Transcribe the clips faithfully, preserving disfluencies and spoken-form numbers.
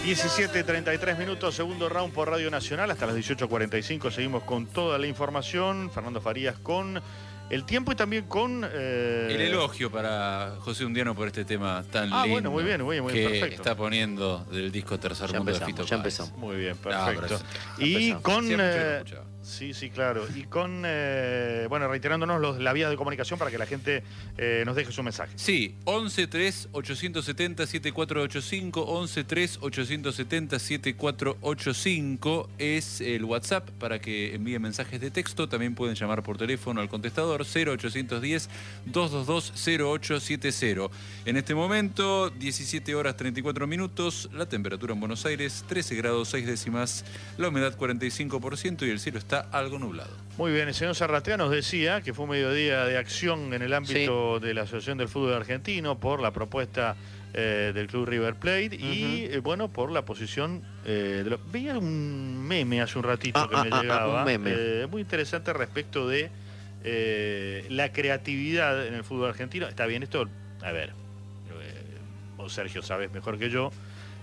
diecisiete treinta y tres minutos, segundo round por Radio Nacional. Hasta las dieciocho cuarenta y cinco seguimos con toda la información. Fernando Farías con el tiempo y también con... Eh... El elogio para José Undiano por este tema tan ah, lindo. bueno, muy bien, muy bien, muy bien, que perfecto. está poniendo del disco Tercer ya Mundo empezamos, de Fito ya Páez. empezamos. Muy bien, perfecto. No, y empezamos. con... Siempre Eh... yo lo escuchaba. Sí, sí, claro. Y con, eh, bueno, reiterándonos los, la vía de comunicación para que la gente eh, nos deje su mensaje. Sí, once tres ochocientos setenta setenta y cuatro ochenta y cinco, once tres ochocientos setenta setenta y cuatro ochenta y cinco es el WhatsApp para que envíen mensajes de texto. También pueden llamar por teléfono al contestador cero ochocientos diez, doscientos veintidós, cero ocho setenta. En este momento, diecisiete horas treinta y cuatro minutos, la temperatura en Buenos Aires trece grados seis décimas, la humedad cuarenta y cinco por ciento y el cielo está algo nublado. Muy bien, el señor Zarratea nos decía que fue un mediodía de acción en el ámbito sí. de la Asociación del Fútbol Argentino por la propuesta eh, del Club River Plate uh-huh. y, eh, bueno, por la posición eh, de lo... Veía un meme hace un ratito ah, que ah, me ah, llegaba, un meme. Eh, muy interesante respecto de eh, la creatividad en el fútbol argentino. Está bien, esto, a ver, eh, vos Sergio sabes mejor que yo,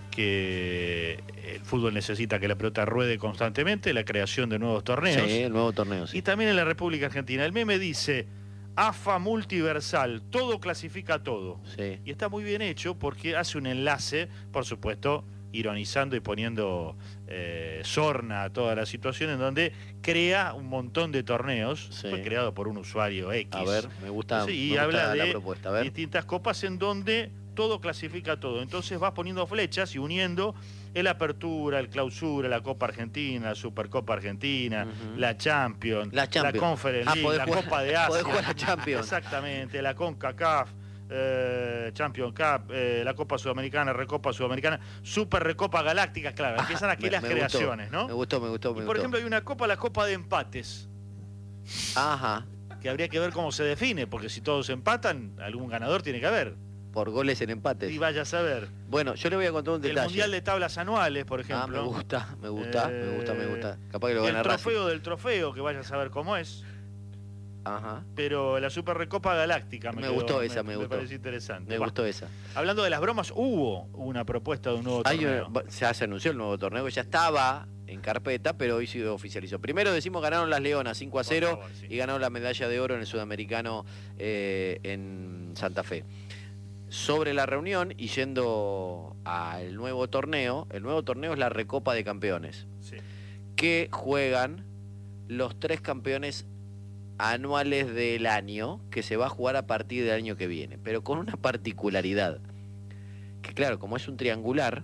que el fútbol necesita que la pelota ruede constantemente, la creación de nuevos torneos. Sí, el nuevo torneo, sí. Y también en la República Argentina. El meme dice, A F A multiversal, todo clasifica todo. Sí. Y está muy bien hecho porque hace un enlace, por supuesto, ironizando y poniendo eh, sorna a toda la situación, en donde crea un montón de torneos. Sí. Fue creado por un usuario X. A ver, me gusta, sí, y me habla gusta de la propuesta. A ver. distintas copas en donde todo clasifica todo. Entonces vas poniendo flechas y uniendo el Apertura, el Clausura, la Copa Argentina, la Supercopa Argentina, uh-huh. la Champions, la, Champions. la Conference ah, League, la jugar, Copa de Asia. Podés jugar la Champions. Exactamente, la CONCACAF, eh, Champions Cup, eh, la Copa Sudamericana, Recopa Sudamericana, Super Recopa Galáctica, claro, empiezan aquí me, las me creaciones, gustó, ¿no? Me gustó, me gustó, me y por gustó. ejemplo hay una Copa, la Copa de Empates. Ajá. Que habría que ver cómo se define, porque si todos empatan, algún ganador tiene que haber. Por goles en empates. Y vaya a saber. Bueno, yo le voy a contar un detalle. El Mundial de Tablas Anuales, por ejemplo. Ah, me gusta, me gusta, eh, me gusta, me gusta. Capaz que lo gana Racing. El trofeo del trofeo, que vaya a saber cómo es. Ajá. Pero la Super Recopa Galáctica me, me quedó, gustó esa, me, me, me gustó. parece interesante. Me Bueno, gustó esa. Hablando de las bromas, hubo una propuesta de un nuevo Hay torneo. una, ya se anunció el nuevo torneo, que ya estaba en carpeta, pero hoy se oficializó. Primero decimos ganaron las Leonas cinco a cero favor, sí. y ganaron la medalla de oro en el Sudamericano eh, en Santa Fe. Sobre la reunión y yendo al nuevo torneo, el nuevo torneo es la Recopa de Campeones, sí. que juegan los tres campeones anuales del año, que se va a jugar a partir del año que viene, pero con una particularidad, que claro, como es un triangular,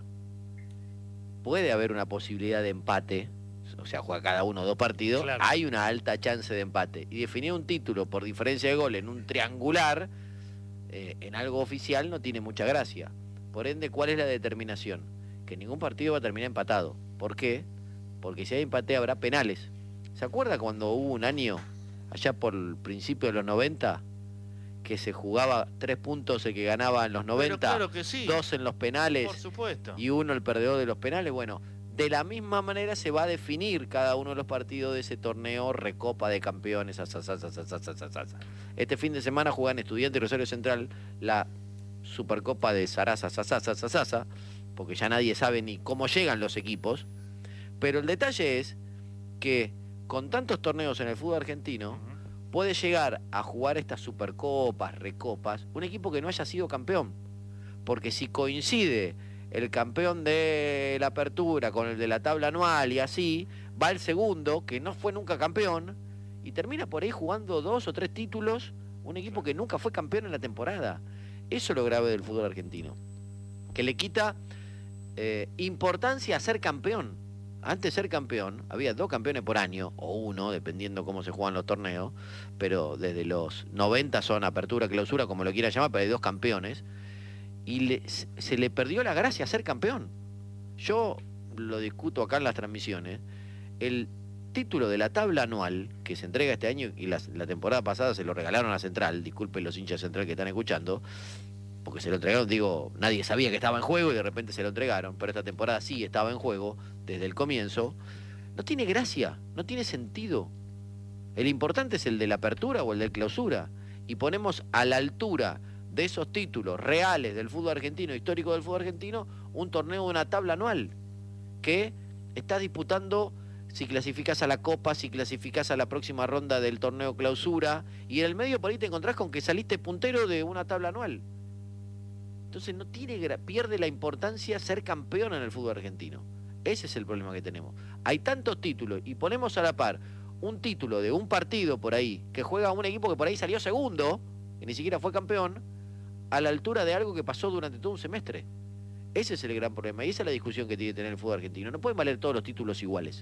puede haber una posibilidad de empate, o sea, juega cada uno dos partidos, claro. Hay una alta chance de empate, y definir un título por diferencia de gol en un triangular, eh, en algo oficial, no tiene mucha gracia. Por ende, ¿cuál es la determinación? Que ningún partido va a terminar empatado. ¿Por qué? Porque si hay empate habrá penales. ¿Se acuerda cuando hubo un año, allá por el principio de los noventa, que se jugaba tres puntos el que ganaba en los noventa, claro que sí. Dos en los penales, por supuesto. Y uno el perdedor de los penales? Bueno, de la misma manera se va a definir cada uno de los partidos de ese torneo Recopa de Campeones. Este fin de semana juegan Estudiantes y Rosario Central la Supercopa de Sarasa, porque ya nadie sabe ni cómo llegan los equipos. Pero el detalle es que con tantos torneos en el fútbol argentino, uh-huh. puede llegar a jugar estas Supercopas, Recopas, un equipo que no haya sido campeón. Porque si coincide el campeón de la Apertura con el de la tabla anual y así, va el segundo, que no fue nunca campeón, y termina por ahí jugando dos o tres títulos, un equipo que nunca fue campeón en la temporada. Eso es lo grave del fútbol argentino, que le quita eh, importancia a ser campeón. Antes de ser campeón, había dos campeones por año, o uno, dependiendo cómo se juegan los torneos, pero desde los noventa son Apertura, Clausura, como lo quiera llamar, pero hay dos campeones, y le, se le perdió la gracia a ser campeón. Yo lo discuto acá en las transmisiones, el título de la tabla anual que se entrega este año, y la, la temporada pasada se lo regalaron a Central, disculpen los hinchas de Central que están escuchando, porque se lo entregaron, digo, nadie sabía que estaba en juego y de repente se lo entregaron, pero esta temporada sí estaba en juego desde el comienzo. No tiene gracia, no tiene sentido. El importante es el de la Apertura o el de Clausura, y ponemos a la altura de esos títulos reales del fútbol argentino, histórico del fútbol argentino, un torneo de una tabla anual, que estás disputando si clasificás a la Copa, si clasificás a la próxima ronda del torneo clausura, y en el medio por ahí te encontrás con que saliste puntero de una tabla anual. Entonces no tiene, pierde la importancia ser campeón en el fútbol argentino. Ese es el problema que tenemos. Hay tantos títulos y ponemos a la par un título de un partido por ahí que juega un equipo que por ahí salió segundo, que ni siquiera fue campeón, a la altura de algo que pasó durante todo un semestre. Ese es el gran problema y esa es la discusión que tiene que tener el fútbol argentino. No pueden valer todos los títulos iguales.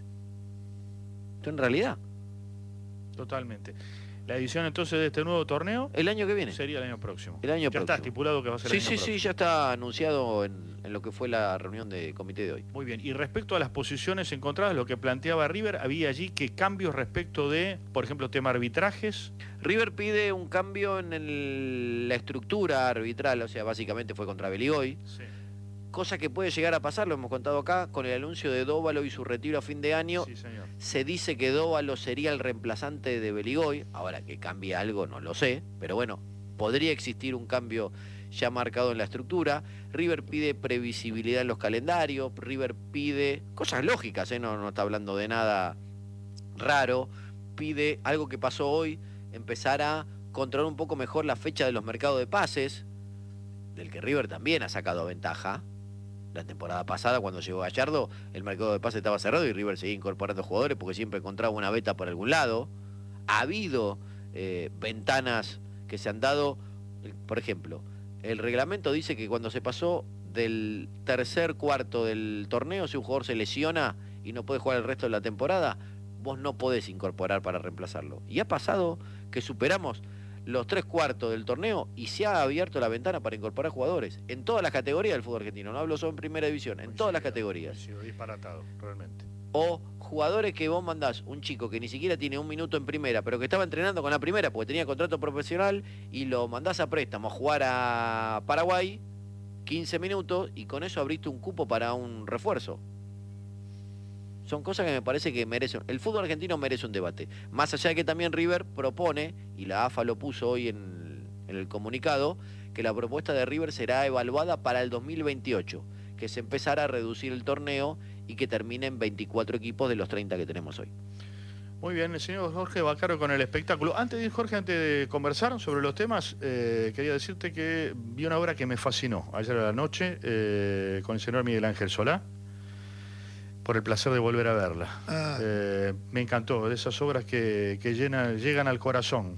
Esto en realidad. Totalmente. La edición entonces de este nuevo torneo El año que viene. sería el año próximo. El año ya próximo. está estipulado que va a ser Sí, el año sí, próximo. sí, ya está anunciado en, en lo que fue la reunión de comité de hoy. Muy bien. Y respecto a las posiciones encontradas, lo que planteaba River, había allí que cambios respecto de, por ejemplo, tema arbitrajes. River pide un cambio en el- la estructura arbitral, o sea, básicamente fue contra Beligoy. Sí. Cosa que puede llegar a pasar, lo hemos contado acá, con el anuncio de Dóvalo y su retiro a fin de año. Sí, señor. Se dice que Dóvalo sería el reemplazante de Beligoy. Ahora que cambie algo no lo sé, pero bueno, podría existir un cambio ya marcado en la estructura. River pide previsibilidad en los calendarios. River pide cosas lógicas, ¿eh? no, no está hablando de nada raro. Pide algo que pasó hoy, empezar a controlar un poco mejor la fecha de los mercados de pases, del que River también ha sacado ventaja. La temporada pasada, cuando llegó Gallardo, el mercado de pases estaba cerrado y River seguía incorporando jugadores porque siempre encontraba una beta por algún lado. Ha habido eh, ventanas que se han dado. Por ejemplo, el reglamento dice que cuando se pasó del tercer cuarto del torneo, si un jugador se lesiona y no puede jugar el resto de la temporada, vos no podés incorporar para reemplazarlo. Y ha pasado que superamos los tres cuartos del torneo y se ha abierto la ventana para incorporar jugadores en todas las categorías del fútbol argentino. No hablo solo en primera división, en todas las categorías. Ha sido disparatado, realmente. O jugadores que vos mandás, un chico que ni siquiera tiene un minuto en primera, pero que estaba entrenando con la primera porque tenía contrato profesional, y lo mandás a préstamo a jugar a Paraguay quince minutos y con eso abriste un cupo para un refuerzo. Son cosas que me parece que merecen. El fútbol argentino merece un debate. Más allá de que también River propone, y la A F A lo puso hoy en, en el comunicado, que la propuesta de River será evaluada para el dos mil veintiocho, que se empezará a reducir el torneo y que termine en veinticuatro equipos de los treinta que tenemos hoy. Muy bien, el señor Jorge Baccaro con el espectáculo. Antes de ir, Jorge, antes de conversar sobre los temas, eh, quería decirte que vi una obra que me fascinó ayer a la noche eh, con el señor Miguel Ángel Solá, por el placer de volver a verla. Ah. Eh, me encantó, de esas obras que, que llenan, llegan al corazón,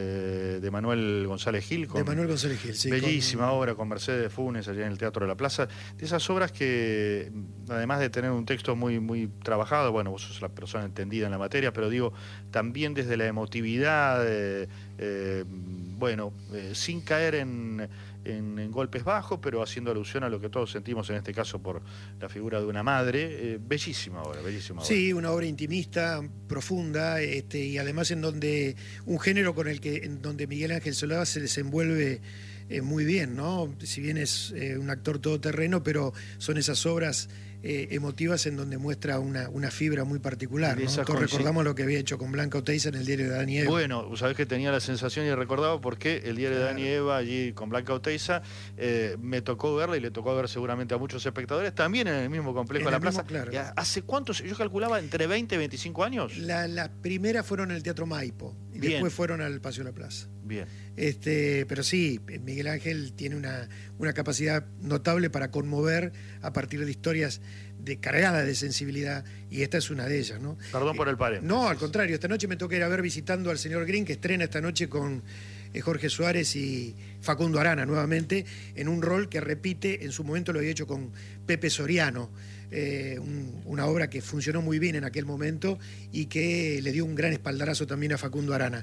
eh, de Manuel González Gil. Con, de Manuel González Gil, sí. bellísima con... obra con Mercedes Funes allá en el Teatro de la Plaza. De esas obras que, además de tener un texto muy, muy trabajado, bueno, vos sos la persona entendida en la materia, pero digo, también desde la emotividad, eh, eh, bueno, eh, sin caer en... En, en golpes bajos, pero haciendo alusión a lo que todos sentimos en este caso por la figura de una madre. Eh, bellísima obra, bellísima obra. Sí, una obra intimista, profunda, este, y además en donde un género con el que en donde Miguel Ángel Solá se desenvuelve eh, muy bien, ¿no? Si bien es eh, un actor todoterreno, pero son esas obras eh, emotivas en donde muestra una, una fibra muy particular, ¿no? Todos coincid... recordamos lo que había hecho con Blanca Oteiza en el diario de Adán y Eva. Bueno, sabés que tenía la sensación y recordaba porque el diario Claro. de Adán y Eva allí con Blanca Oteiza eh, me tocó verla y le tocó ver seguramente a muchos espectadores también en el mismo complejo En de la el mismo, plaza. claro. ¿Hace cuántos? Yo calculaba entre veinte y veinticinco años. La, la primera fueron en el Teatro Maipo y Bien. después fueron al Paseo de la Plaza. Bien. Este, pero sí, Miguel Ángel tiene una, una capacidad notable para conmover a partir de historias de cargadas de sensibilidad, y esta es una de ellas, ¿no? Perdón por el paréntesis. No, al contrario, esta noche me toca ir a ver visitando al señor Green, que estrena esta noche con eh, Jorge Suárez y Facundo Arana nuevamente, en un rol que repite, en su momento lo había hecho con Pepe Soriano, eh, un, una obra que funcionó muy bien en aquel momento y que le dio un gran espaldarazo también a Facundo Arana.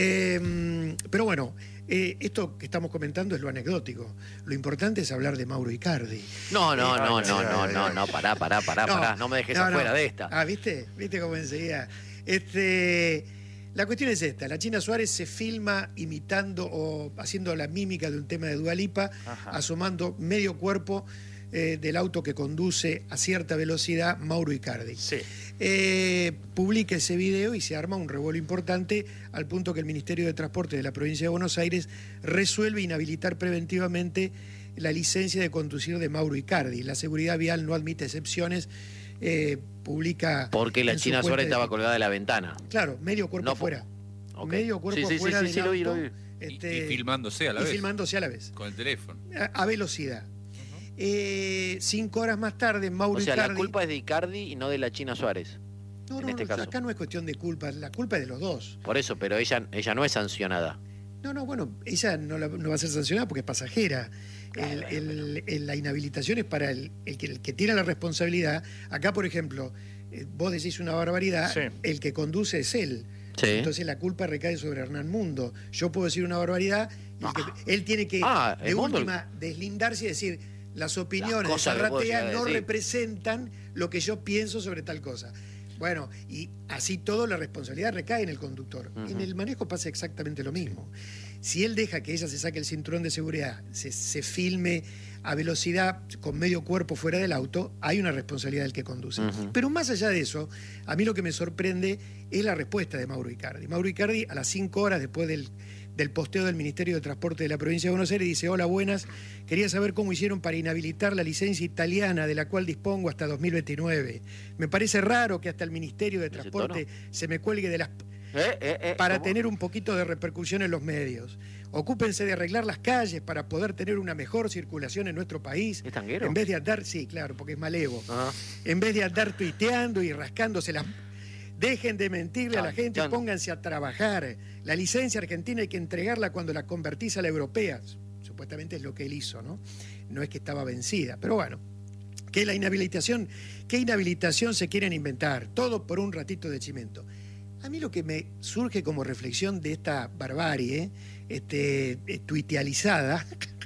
Eh, pero bueno, eh, esto que estamos comentando es lo anecdótico. Lo importante es hablar de Mauro Icardi. No, no, Eh, no, ay, no, ay, no, ay, no, ay. no, pará, pará, pará, No, pará, no me dejes no, afuera no. de esta. Ah, ¿viste? ¿Viste cómo enseguida? Este, la cuestión es esta, la China Suárez se filma imitando o haciendo la mímica de un tema de Dua Lipa, Ajá. asomando medio cuerpo eh, del auto que conduce a cierta velocidad Mauro Icardi. Sí. Eh, publica ese video y se arma un revuelo importante al punto que el Ministerio de Transporte de la provincia de Buenos Aires resuelve inhabilitar preventivamente la licencia de conducir de Mauro Icardi. La seguridad vial no admite excepciones, eh, publica... Porque la en su China cuenta Suárez de estaba Twitter. colgada de la ventana. Claro, medio cuerpo No, po- afuera. Ok. Medio cuerpo Sí, sí, sí, afuera sí, del sí, lo vi, lo auto, vi. este, Y, y filmándose a la y vez. filmándose a la vez, Con el teléfono. a, a velocidad. Eh, cinco horas más tarde, Mauro O sea, Icardi... la culpa es de Icardi y no de la China Suárez. No, en no, este no, caso. acá no es cuestión de culpa, la culpa es de los dos. Por eso, pero ella, ella no es sancionada. No, no, bueno, ella no, la- no va a ser sancionada porque es pasajera. El- Claro, el- el- la inhabilitación es para el, el que, el que tiene la responsabilidad. Acá, por ejemplo, eh, vos decís una barbaridad, Sí. el que conduce es él. Sí. Entonces la culpa recae sobre Hernán Mundo. Yo puedo decir una barbaridad, y el que- él tiene que, Ah, el de Mundo- última, deslindarse y decir, las opiniones de cosas que puedo Zarratea llegar a no decir. representan lo que yo pienso sobre tal cosa. Bueno, y así todo la responsabilidad recae en el conductor. Ujú. En el manejo pasa exactamente lo mismo. Si él deja que ella se saque el cinturón de seguridad, se, se filme a velocidad con medio cuerpo fuera del auto, hay una responsabilidad del que conduce. Ujú. Pero más allá de eso, a mí lo que me sorprende es la respuesta de Mauro Icardi. Mauro Icardi, a las cinco horas después del, del posteo del Ministerio de Transporte de la provincia de Buenos Aires, dice: hola, buenas, quería saber cómo hicieron para inhabilitar la licencia italiana de la cual dispongo hasta dos mil veintinueve. Me parece raro que hasta el Ministerio de ¿Ese Transporte se me cuelgue de las... Eh, eh, eh, para ¿cómo? tener un poquito de repercusión en los medios. Ocúpense de arreglar las calles para poder tener una mejor circulación en nuestro país. ¿Es tanguero? En vez de andar, sí, claro, porque es malevo. Ah. En vez de andar tuiteando y rascándose las... Dejen de mentirle a la Chan, gente y chan. pónganse a trabajar. La licencia argentina hay que entregarla cuando la convertís a la europea. Supuestamente es lo que él hizo, ¿no? No es que estaba vencida, pero bueno. ¿Qué la inhabilitación? ¿Qué inhabilitación se quieren inventar? Todo por un ratito de chimento. A mí lo que me surge como reflexión de esta barbarie, este, eh, tuitealizada,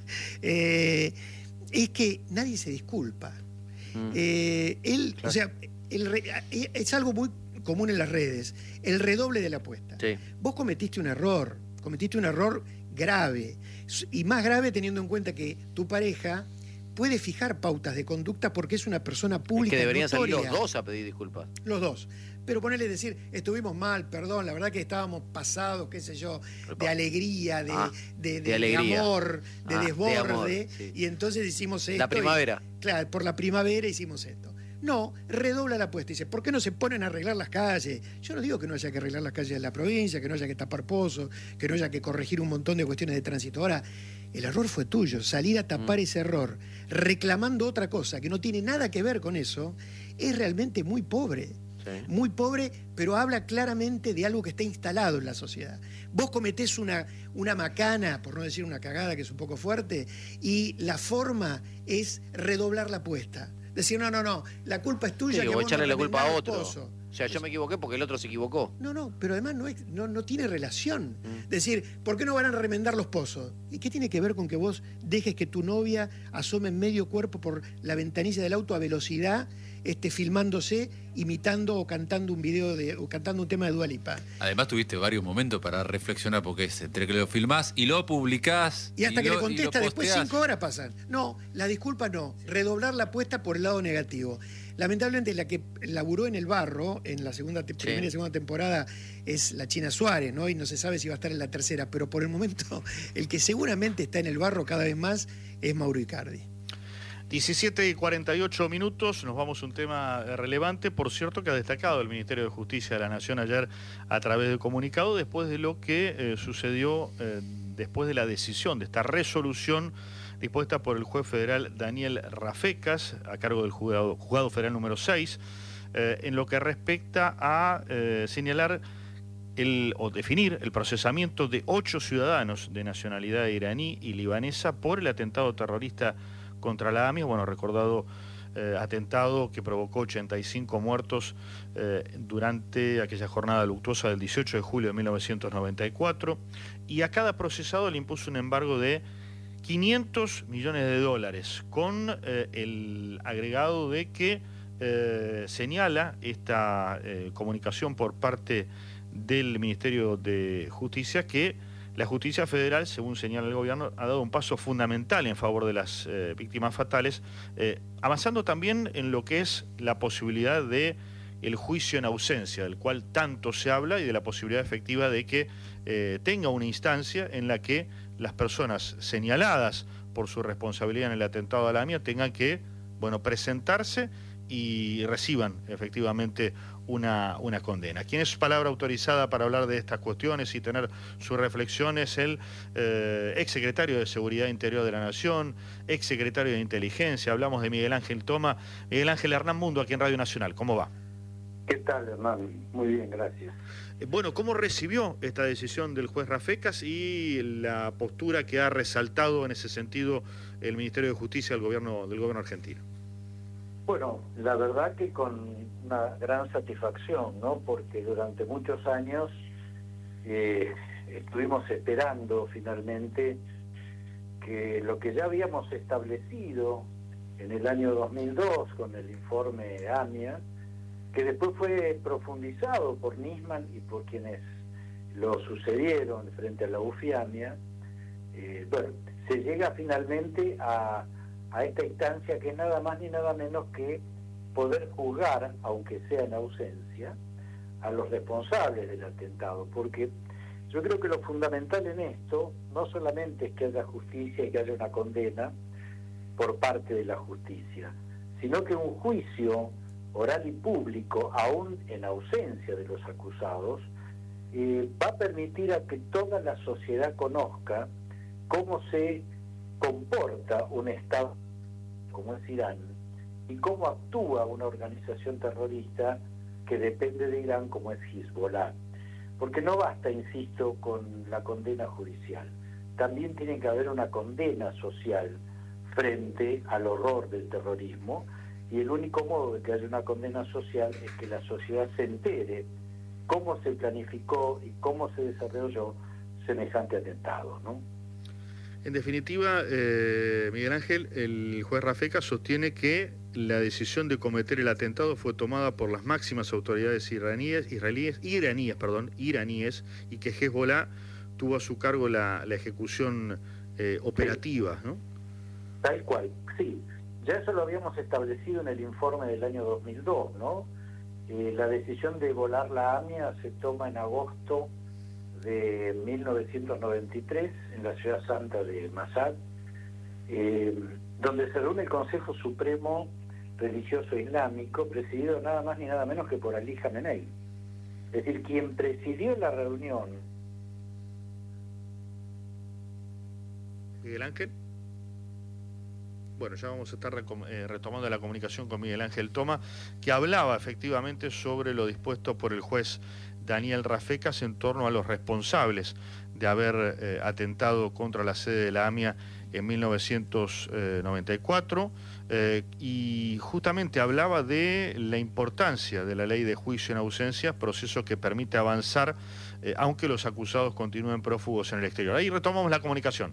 eh, es que nadie se disculpa. Mm. Eh, él, Claro. o sea, el re- eh, es algo muy común en las redes, el redoble de la apuesta. Sí. Vos cometiste un error, cometiste un error grave, y más grave teniendo en cuenta que tu pareja puede fijar pautas de conducta porque es una persona Es pública. que deberían salir los notoria. dos a pedir disculpas. Los dos. Pero ponerle decir, estuvimos mal, perdón, la verdad que estábamos pasados, qué sé yo, de alegría, de, Ah, de, de- de alegría. de amor, de Ah, de desborde, amor, sí. y entonces hicimos esto. La primavera. y- claro, por la primavera hicimos esto. No, redobla la apuesta. Dice, ¿por qué no se ponen a arreglar las calles? Yo no digo que no haya que arreglar las calles de la provincia, que no haya que tapar pozos, que no haya que corregir un montón de cuestiones de tránsito. Ahora, el error fue tuyo. Salir a tapar Mm. ese error reclamando otra cosa que no tiene nada que ver con eso, es realmente muy pobre. Sí. Muy pobre, pero habla claramente de algo que está instalado en la sociedad. Vos cometés una, una macana, por no decir una cagada que es un poco fuerte, y la forma es redoblar la apuesta. Decir, no, no, no, la culpa es tuya. Sí, que o vos no echarle la culpa a remendás el otro. pozo. O sea, yo me equivoqué porque el otro se equivocó. No, no, pero además no, es- no, no tiene relación. Mm. Decir, ¿por qué no van a remendar los pozos? ¿Y qué tiene que ver con que vos dejes que tu novia asome en medio cuerpo por la ventanilla del auto a velocidad, este, filmándose, imitando o cantando un video de, o cantando un tema de Dua Lipa? Además tuviste varios momentos para reflexionar porque es entre que lo filmás y lo publicás. Y hasta que lo- le contesta, y lo después posteás. cinco horas pasan. No, la disculpa no. Redoblar la apuesta por el lado negativo. Lamentablemente la que laburó en el barro, en la segunda te- Sí. primera y segunda temporada, es la China Suárez, ¿no? Y no se sabe si va a estar en la tercera, pero por el momento el que seguramente está en el barro cada vez más es Mauro Icardi. diecisiete y cuarenta y ocho minutos, nos vamos a un tema relevante, por cierto, que ha destacado el Ministerio de Justicia de la Nación ayer a través del comunicado, después de lo que eh, sucedió, eh, después de la decisión, de esta resolución dispuesta por el juez federal Daniel Rafecas, a cargo del juzgado, juzgado federal número seis, eh, en lo que respecta a eh, señalar el, o definir el procesamiento de ocho ciudadanos de nacionalidad iraní y libanesa por el atentado terrorista contra la A M I A, bueno, recordado eh, atentado que provocó ochenta y cinco muertos eh, durante aquella jornada luctuosa del dieciocho de julio de mil novecientos noventa y cuatro, y a cada procesado le impuso un embargo de quinientos millones de dólares, con eh, el agregado de que eh, señala esta eh, comunicación por parte del Ministerio de Justicia que la justicia federal, según señala el gobierno, ha dado un paso fundamental en favor de las eh, víctimas fatales, eh, avanzando también en lo que es la posibilidad de el juicio en ausencia, del cual tanto se habla, y de la posibilidad efectiva de que eh, tenga una instancia en la que las personas señaladas por su responsabilidad en el atentado a la AMIA tengan que, bueno, presentarse y reciban efectivamente una, una condena. ¿Quién es palabra autorizada para hablar de estas cuestiones y tener sus reflexiones? El eh, exsecretario de Seguridad Interior de la Nación, exsecretario de Inteligencia, hablamos de Miguel Ángel Toma. Miguel Ángel Hernán Mundo, aquí en Radio Nacional, ¿cómo va? ¿Qué tal, Hernán? Muy bien, gracias. Eh, bueno, ¿cómo recibió esta decisión del juez Rafecas y la postura que ha resaltado en ese sentido el Ministerio de Justicia del gobierno, del gobierno argentino? Bueno, la verdad que con una gran satisfacción, ¿no? Porque durante muchos años eh, estuvimos esperando finalmente que lo que ya habíamos establecido en el año dos mil dos con el informe AMIA, que después fue profundizado por Nisman y por quienes lo sucedieron frente a la UFIAMIA, eh, bueno, se llega finalmente a a esta instancia que es nada más ni nada menos que poder juzgar, aunque sea en ausencia, a los responsables del atentado, porque yo creo que lo fundamental en esto no solamente es que haya justicia y que haya una condena por parte de la justicia, sino que un juicio oral y público, aún en ausencia de los acusados, eh, va a permitir a que toda la sociedad conozca cómo se comporta un Estado como es Irán y cómo actúa una organización terrorista que depende de Irán como es Hezbollah. Porque no basta, insisto, con la condena judicial. También tiene que haber una condena social frente al horror del terrorismo, y el único modo de que haya una condena social es que la sociedad se entere cómo se planificó y cómo se desarrolló semejante atentado, ¿no? En definitiva, eh, Miguel Ángel, el juez Rafecas sostiene que la decisión de cometer el atentado fue tomada por las máximas autoridades iraníes, israelíes, iraníes, perdón, iraníes, y que Hezbollah tuvo a su cargo la, la ejecución eh, operativa, ¿no? Tal cual, sí. Ya eso lo habíamos establecido en el informe del año dos mil dos, ¿no? Eh, la decisión de volar la AMIA se toma en agosto de mil novecientos noventa y tres en la ciudad santa de Mashhad, eh, donde se reúne el Consejo Supremo Religioso Islámico, presidido nada más ni nada menos que por Ali Khamenei. Es decir, quien presidió la reunión. Miguel Ángel. Bueno, ya vamos a estar eh, retomando la comunicación con Miguel Ángel Toma, que hablaba efectivamente sobre lo dispuesto por el juez Daniel Rafecas en torno a los responsables de haber eh, atentado contra la sede de la AMIA en mil novecientos noventa y cuatro, eh, y justamente hablaba de la importancia de la ley de juicio en ausencia, proceso que permite avanzar eh, aunque los acusados continúen prófugos en el exterior. Ahí retomamos la comunicación.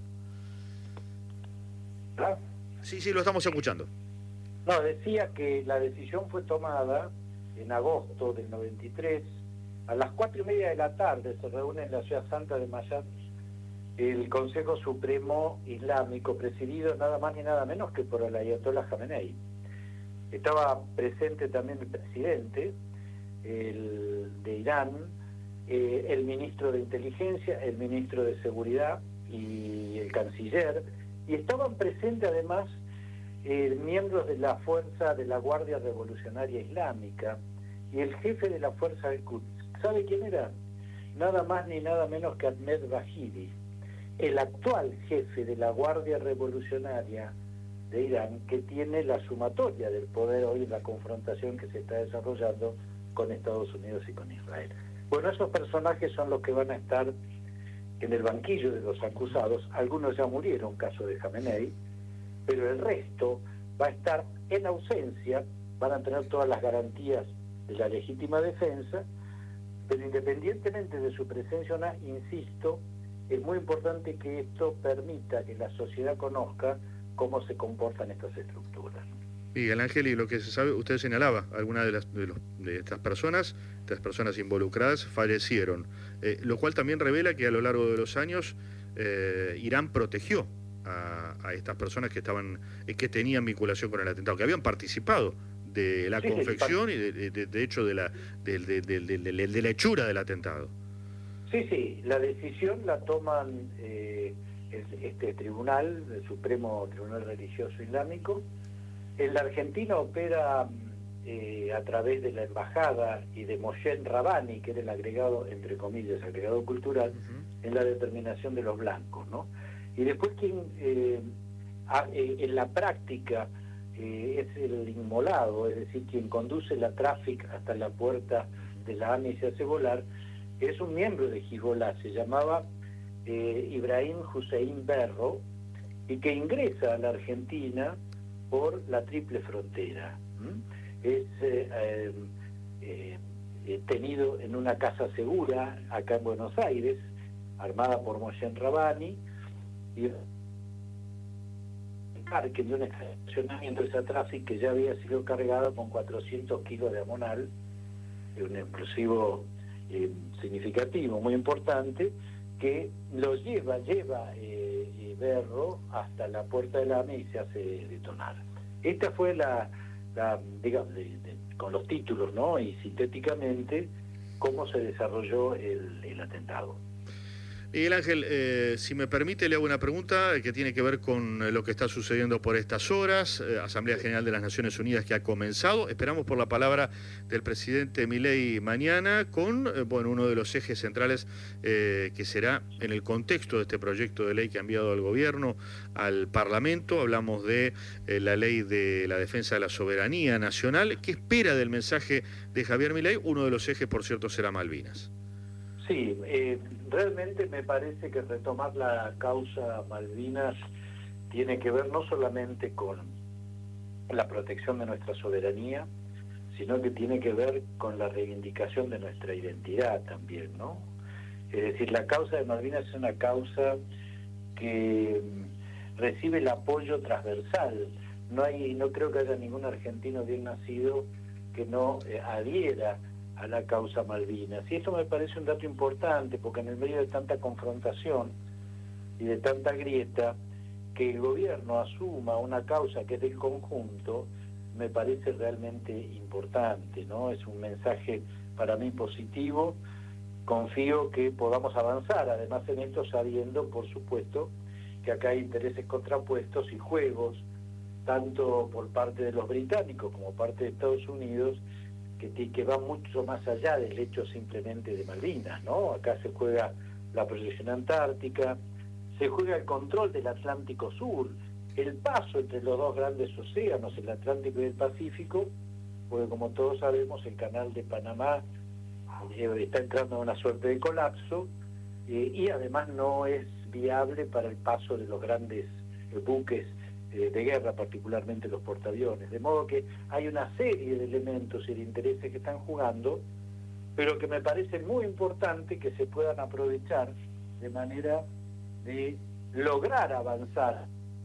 ¿Ah? Sí, sí, lo estamos escuchando. No, decía que la decisión fue tomada en agosto del noventa y tres. A las cuatro y media de la tarde se reúne en la ciudad santa de Mashhad el Consejo Supremo Islámico, presidido nada más ni nada menos que por el Ayatollah Khamenei. Estaba presente también el presidente el, de Irán, eh, el ministro de Inteligencia, el ministro de Seguridad y el canciller, y estaban presentes además eh, miembros de la fuerza de la Guardia Revolucionaria Islámica y el jefe de la fuerza del Quds. ¿Sabe quién era? Nada más ni nada menos que Ahmed Vahidi, el actual jefe de la Guardia Revolucionaria de Irán, que tiene la sumatoria del poder hoy en la confrontación que se está desarrollando con Estados Unidos y con Israel. Bueno, esos personajes son los que van a estar en el banquillo de los acusados. Algunos ya murieron, caso de Khamenei, pero el resto va a estar en ausencia, van a tener todas las garantías de la legítima defensa, pero independientemente de su presencia o no, insisto, es muy importante que esto permita que la sociedad conozca cómo se comportan estas estructuras. Miguel Ángel, y lo que se sabe, usted señalaba, algunas de, las, de, los, de estas personas, estas personas involucradas, fallecieron, eh, lo cual también revela que a lo largo de los años eh, Irán protegió a, a estas personas que estaban, eh, que tenían vinculación con el atentado, que habían participado de la sí, confección sí, y de, de, de hecho de la, de, de, de, de, de, de la hechura del atentado. Sí, sí, la decisión la toman eh, este tribunal, el Supremo Tribunal Religioso Islámico. El argentino opera eh, a través de la embajada y de Moshen Rabbani, que era el agregado, entre comillas, agregado cultural, uh-huh. en la determinación de los blancos, ¿no? Y después quien eh, a, eh, en la práctica eh, es el inmolado, es decir, quien conduce la tráfico hasta la puerta de la A M I y se hace volar, es un miembro de Hezbollah, se llamaba eh, Ibrahim Hussein Berro, y que ingresa a la Argentina por la triple frontera. ¿Mm? Es eh, eh, eh, tenido en una casa segura acá en Buenos Aires, armada por Moshen Rabbani, y que de un estacionamiento de esa tráfico que ya había sido cargado con cuatrocientos kilos de amonal, un explosivo eh, significativo, muy importante, que lo lleva, lleva eh, eh, Berro hasta la puerta de la A M I y se hace detonar. Esta fue la, la digamos, de, de, con los títulos, ¿no? Y sintéticamente, cómo se desarrolló el, el atentado. Miguel Ángel, eh, si me permite, le hago una pregunta que tiene que ver con eh, lo que está sucediendo por estas horas. Eh, Asamblea General de las Naciones Unidas que ha comenzado. Esperamos por la palabra del presidente Milei mañana con eh, bueno, uno de los ejes centrales eh, que será en el contexto de este proyecto de ley que ha enviado el gobierno al Parlamento. Hablamos de eh, la ley de la defensa de la soberanía nacional. ¿Qué espera del mensaje de Javier Milei? Uno de los ejes, por cierto, será Malvinas. Sí, eh, realmente me parece que retomar la causa Malvinas tiene que ver no solamente con la protección de nuestra soberanía, sino que tiene que ver con la reivindicación de nuestra identidad también, ¿no? Es decir, la causa de Malvinas es una causa que recibe el apoyo transversal. No hay, no creo que haya ningún argentino bien nacido que no eh, adhiera a la causa Malvinas. Y esto me parece un dato importante, porque en el medio de tanta confrontación y de tanta grieta, que el gobierno asuma una causa que es del conjunto, me parece realmente importante, ¿no? Es un mensaje para mí positivo. Confío que podamos avanzar, además en esto sabiendo, por supuesto, que acá hay intereses contrapuestos y juegos, tanto por parte de los británicos como parte de Estados Unidos, que, que va mucho más allá del hecho simplemente de Malvinas, ¿no? Acá se juega la proyección antártica, se juega el control del Atlántico Sur, el paso entre los dos grandes océanos, el Atlántico y el Pacífico, porque como todos sabemos el canal de Panamá eh, está entrando en una suerte de colapso eh, y además no es viable para el paso de los grandes eh, buques de guerra, particularmente los portaaviones, de modo que hay una serie de elementos y de intereses que están jugando, pero que me parece muy importante que se puedan aprovechar de manera de lograr avanzar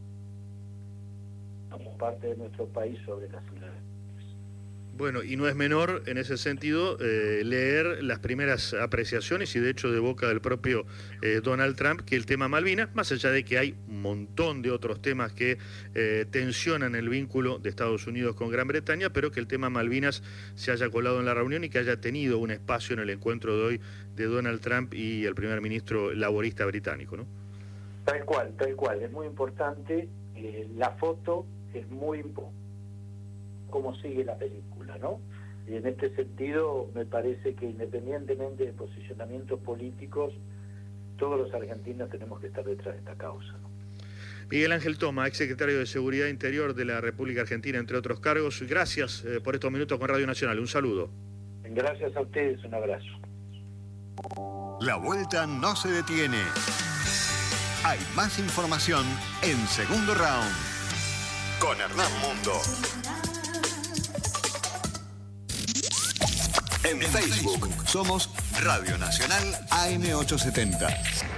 como parte de nuestro país sobre las ciudades. Bueno, y no es menor en ese sentido eh, leer las primeras apreciaciones y de hecho de boca del propio eh, Donald Trump que el tema Malvinas, más allá de que hay un montón de otros temas que eh, tensionan el vínculo de Estados Unidos con Gran Bretaña, pero que el tema Malvinas se haya colado en la reunión y que haya tenido un espacio en el encuentro de hoy de Donald Trump y el primer ministro laborista británico, ¿no? Tal cual, tal cual, es muy importante, eh, la foto es muy importante, cómo sigue la película, ¿no? Y en este sentido me parece que independientemente de posicionamientos políticos, todos los argentinos tenemos que estar detrás de esta causa, ¿no? Miguel Ángel Toma, exsecretario de Seguridad Interior de la República Argentina, entre otros cargos. Gracias eh, por estos minutos con Radio Nacional. Un saludo. Gracias a ustedes, un abrazo. La vuelta no se detiene. Hay más información en Segundo Round con Hernán Mundo. En Facebook somos Radio Nacional A M ochocientos setenta.